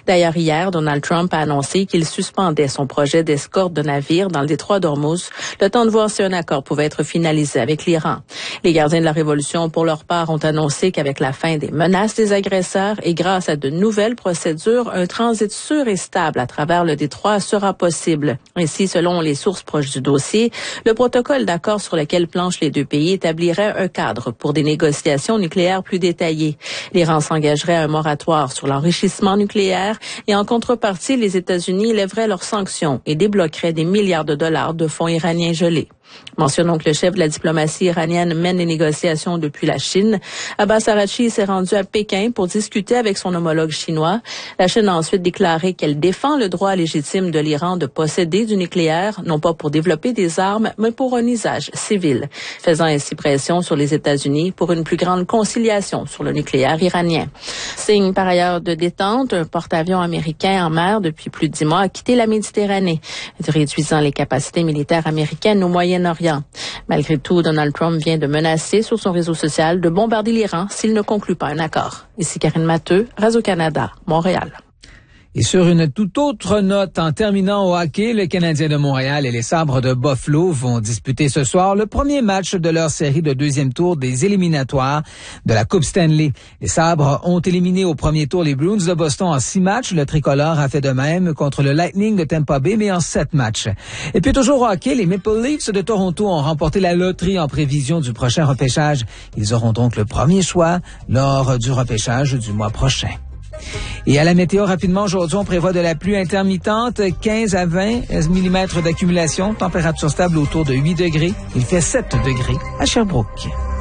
D'ailleurs, hier, Donald Trump a annoncé qu'il suspendait son projet d'escorte de navires dans le détroit d'Ormuz, le temps de voir si un accord pouvait être finalisé avec l'Iran. Les gardiens de la Révolution, pour leur part, ont annoncé qu'avec la fin des menaces des agresseurs et grâce à de nouvelles procédures, un transit sûr et stable à travers le détroit sera possible. Ainsi, selon les sources proches du dossier, le protocole d'accord sur lequel planchent les deux pays établirait un cadre pour des négociations nucléaires plus détaillées. L'Iran s'engagerait à un moratoire sur l'enrichissement nucléaire et en contrepartie, les États-Unis lèveraient leurs sanctions et débloqueraient des milliards de dollars de fonds iraniens gelés. Mentionnons que le chef de la diplomatie iranienne mène les négociations depuis la Chine. Abbas Araghchi s'est rendu à Pékin pour discuter avec son homologue chinois. La Chine a ensuite déclaré qu'elle défend le droit légitime de l'Iran de posséder du nucléaire, non pas pour développer des armes, mais pour un usage civil, faisant ainsi pression sur les États-Unis pour une plus grande conciliation sur le nucléaire iranien. Signe par ailleurs de détente, un porte-avions américain en mer depuis plus de 10 mois a quitté la Méditerranée, réduisant les capacités militaires américaines au Moyen-Orient. Malgré tout, Donald Trump vient de menacer sur son réseau social de bombarder l'Iran s'il ne conclut pas un accord. Ici Karine Matteux, Radio-Canada, Montréal. Et sur une toute autre note, en terminant au hockey, le Canadien de Montréal et les Sabres de Buffalo vont disputer ce soir le premier match de leur série de deuxième tour des éliminatoires de la Coupe Stanley. Les Sabres ont éliminé au premier tour les Bruins de Boston en 6 matchs. Le tricolore a fait de même contre le Lightning de Tampa Bay, mais en 7 matchs. Et puis toujours au hockey, les Maple Leafs de Toronto ont remporté la loterie en prévision du prochain repêchage. Ils auront donc le premier choix lors du repêchage du mois prochain. Et à la météo, rapidement, aujourd'hui, on prévoit de la pluie intermittente, 15 à 20 mm d'accumulation, température stable autour de 8 degrés. Il fait 7 degrés à Sherbrooke.